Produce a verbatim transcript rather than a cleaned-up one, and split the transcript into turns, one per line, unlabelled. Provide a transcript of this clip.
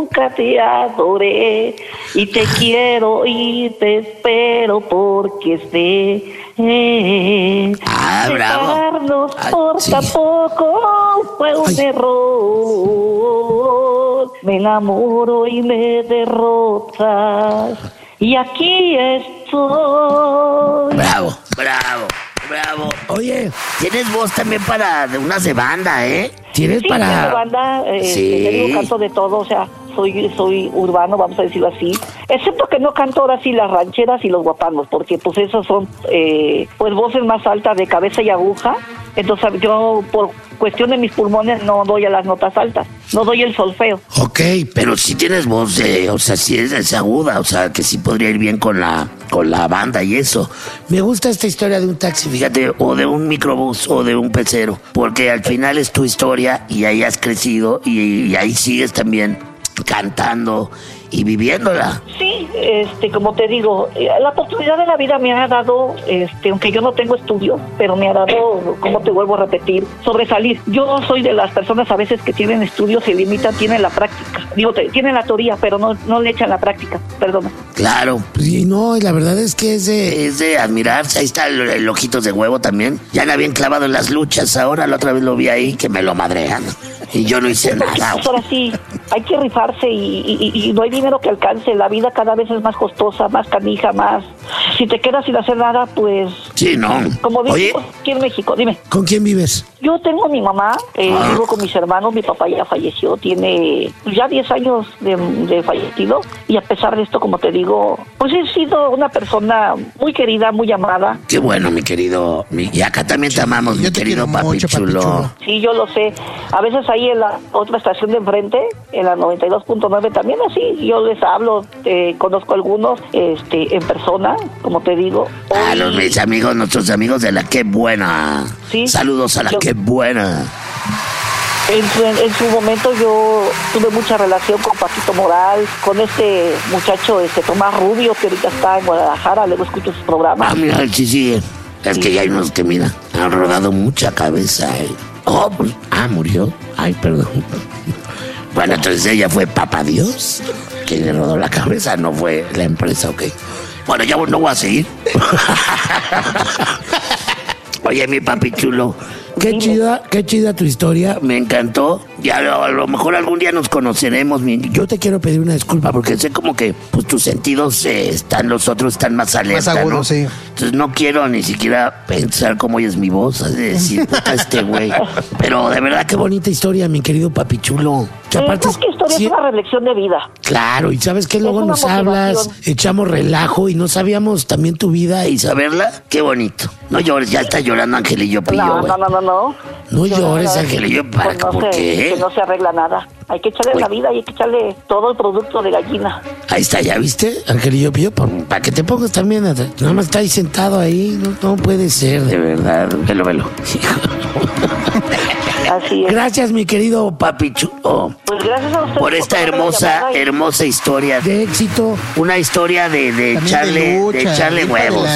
nunca te adoré. Y te quiero y te espero porque sé. Eh,
ah, bravo.
Dejarnos
Ah,
por
sí.
tampoco fue un
Ay.
error. Me enamoro y me derrotas. Y aquí estoy.
Bravo, bravo, bravo. Oye, tienes voz también para de unas de banda, ¿eh? Tienes
Sí,
para...
tengo banda, eh,
Sí.
te digo, canto de todo, o sea, soy soy urbano, vamos a decirlo así. Excepto que no canto ahora sí las rancheras y los guapangos, porque pues esos son eh, pues voces más altas de cabeza y aguja. Entonces yo por cuestión de mis pulmones no doy a las notas altas, no doy el solfeo.
Ok, pero si tienes voz, eh, o sea, si es, es aguda, o sea, que sí podría ir bien con la con la banda y eso. Me gusta esta historia de un taxi, fíjate, o de un microbús o de un pecero, porque al final es tu historia y ahí has crecido y, y ahí sigues también cantando y viviéndola.
Sí, este, como te digo, eh, la oportunidad de la vida me ha dado, este, aunque yo no tengo estudios, pero me ha dado, como te vuelvo a repetir, sobresalir. Yo soy de las personas a veces que tienen estudios, se limitan, tienen la práctica. Digo, te- tienen la teoría, pero no, no le echan la práctica, perdona.
Claro,
Y no, y la verdad es que es de...
es de admirarse. Ahí está el, el ojitos de huevo también. Ya me habían clavado en las luchas. Ahora la otra vez lo vi ahí que me lo madrean. Y yo no hice nada.
Pues ahora sí, hay que rifarse y, y, y no hay dinero que alcance. La vida cada vez es más costosa, más canija, más... Si te quedas sin hacer nada, pues...
Sí, no.
Como
Oye,
decimos aquí en México, dime.
¿Con quién vives?
Yo tengo a mi mamá, eh,
Ah.
vivo con mis hermanos, mi papá ya falleció, tiene ya diez años de, de fallecido, y a pesar de esto, como te digo, pues he sido una persona muy querida, muy amada.
qué bueno, mi querido. mi- y acá también te amamos,
yo
mi
te
querido
quiero
papi
mucho, papi
chulo.
chulo.
Sí, yo lo sé. A veces ahí en la otra estación de enfrente, en la noventa y dos punto nueve, también así, yo les hablo, eh, conozco a algunos este, en persona, como te digo.
A
Hoy-
los mis amigos, nuestros amigos de la Qué Buena.
Sí.
Saludos a la
Yo-
Qué Buena.
En su, en su momento yo tuve mucha relación con Paquito Moral, con este muchacho, este Tomás Rubio, que ahorita está en Guadalajara, luego escucho sus
Ah,
programas.
mira, sí, sí. Es que ya hay unos que, mira, han rodado mucha cabeza. eh. Oh, pues, ah, murió. Ay, perdón. Bueno, entonces ella fue Papá Dios, quien le rodó la cabeza, no fue la empresa, ok. Bueno, ya no voy a seguir. Oye, mi papi chulo,
Qué
Dime.
chida, qué chida tu historia.
me encantó. Ya lo- a lo mejor algún día nos conoceremos. mi- Yo
Yo te quiero pedir una disculpa porque
porque sé como que pues tus sentidos eh, están, los otros están más alerta,
agudos,
¿no?
sí.
Entonces no quiero ni siquiera pensar cómo es mi voz, es decir, puta este güey. Pero de verdad que
qué bonita historia, mi querido papi chulo. Que
Eh,
aparte
más que historia
sí-
es una reflexión de vida.
claro, y sabes que luego
una
nos hablas,
motivación.
echamos relajo y no sabíamos también tu vida y
y saberla, qué bonito. No llores, ya está llorando Angelillo Pillo,
No,
güey.
no, no, no, no.
no llores,
no,
Angelillo, ¿para
pues no
por
se-
qué?
Que no se arregla nada. Hay que echarle
Pues-
la vida y hay que echarle todo el producto de gallina.
Ahí está, ya viste.
¿viste? Angelillo Pío, para que te pongas también, nada más está ahí sentado ahí, no, no puede ser, de
De
verdad.
verdad, velo, velo.
Así es.
Gracias, mi querido
Papi chulo,
Pues gracias a ustedes
por esta
tomarme la
hermosa,
llamada y-
hermosa historia.
de éxito.
Una historia de, de
También de
echarle, de
lucha,
echarle
hija de
huevos.
la